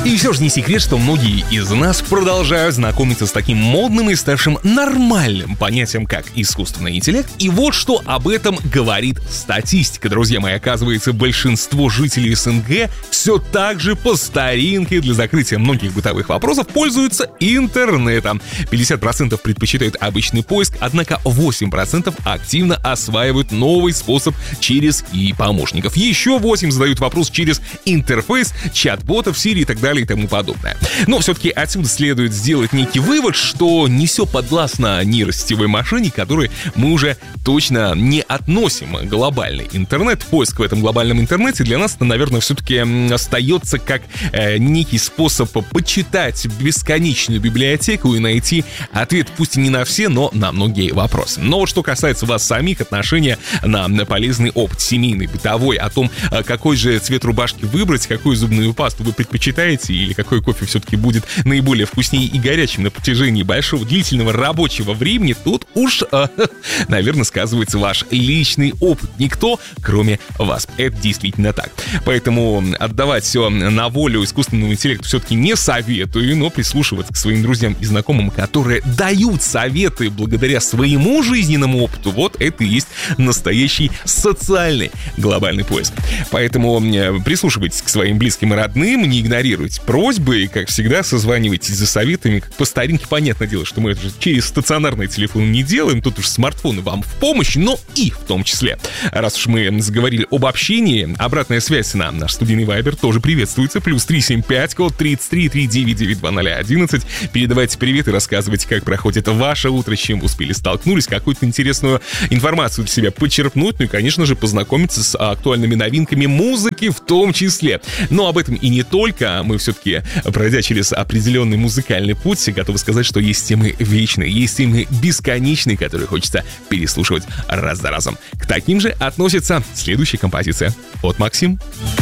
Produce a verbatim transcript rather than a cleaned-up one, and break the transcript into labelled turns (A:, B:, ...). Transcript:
A: И все же не секрет, что многие из нас продолжают знакомиться с таким модным и ставшим нормальным понятием, как искусственный интеллект. И вот что об этом говорит статистика. Друзья мои, оказывается, большинство жителей СНГ все так же по старинке для закрытия многих бытовых вопросов пользуются интернетом. пятьдесят процентов предпочитают обычный поиск, однако восемь процентов активно осваивают новый способ через и помощников. Еще восемь процентов задают вопрос через интерфейс, чат-ботов, Siri и так далее и тому подобное. Но все-таки отсюда следует сделать некий вывод, что не все подвластно нейросетевой машине, которой мы уже точно не относим глобальный интернет. Поиск в этом глобальном интернете для нас, наверное, все-таки остается как э, некий способ почитать бесконечную библиотеку и найти ответ, пусть и не на все, но на многие вопросы. Но вот что касается вас самих, отношения на полезный опыт семейный, бытовой, о том, какой же цвет рубашки выбрать, какую зубную пасту вы предпочитаете, или какой кофе все-таки будет наиболее вкуснее и горячим на протяжении большого длительного рабочего времени, тут уж, э, наверное, сказывается ваш личный опыт. Никто, кроме вас. Это действительно так. Поэтому отдавать все на волю искусственному интеллекту все-таки не советую, но прислушиваться к своим друзьям и знакомым, которые дают советы благодаря своему жизненному опыту, вот это и есть настоящий социальный глобальный поиск. Поэтому прислушивайтесь к своим близким и родным, не игнорируйте просьбы и, как всегда, созванивайтесь за советами. Как по старинке, понятное дело, что мы это же через стационарный телефон не делаем, тут уж смартфоны вам в помощь, но и в том числе. Раз уж мы заговорили об общении, обратная связь на наш студийный вайбер тоже приветствуется. Плюс три семь пять, код тридцать три три девять девять два ноль одиннадцать. Передавайте привет и рассказывайте, как проходит ваше утро, с чем успели столкнулись, какую-то интересную информацию для себя почерпнуть, ну и, конечно же, познакомиться с актуальными новинками музыки в том числе. Но об этом и не только. Мы все-таки, пройдя через определенный музыкальный путь, готовы сказать, что есть темы вечные, есть темы бесконечные, которые хочется переслушивать раз за разом. К таким же относится следующая композиция от Максим.